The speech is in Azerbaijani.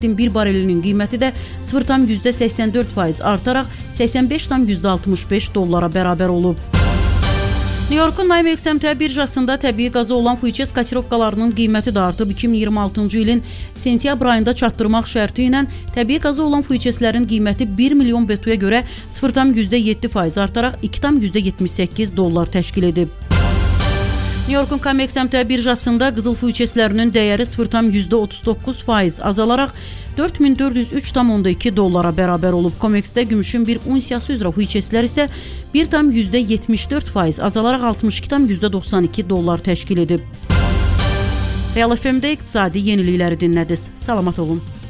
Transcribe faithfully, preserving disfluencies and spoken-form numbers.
bir barelinin qiyməti də sıfır tam yüzdə səksən dörd faiz artaraq səksən beş tam yüzdə altmış beş dollara bərabər olub. New Yorkun NYMEX əmtia birjasında təbii qaza olan fuiçes kotirovkalarının qiyməti də artıb. iki min iyirmi altıncı ilin sentyabr ayında çatdırmaq şərti ilə təbii qaza olan fuiçeslərin qiyməti bir milyon betuya görə sıfır tam yüzdə yeddi faiz artaraq iki tam yüzdə yetmiş səkkiz dollar təşkil edib. New Yorkun Comex əmtia birjasında qızıl fuiçeslərinin dəyəri sıfır tam yüzdə otuz doqquz faiz azalaraq dörd min dörd yüz üç tam onda iki dollara bərabər olub. Comexdə gümüşün bir unsiyası üzrə fuiçeslər isə bir tam yüzdə yetmiş dörd faiz azalaraq altmış iki tam yüzdə doxsan iki dollar təşkil edib. Real F M-də iqtisadi yenilikləri dinlədiniz. Salamat olun.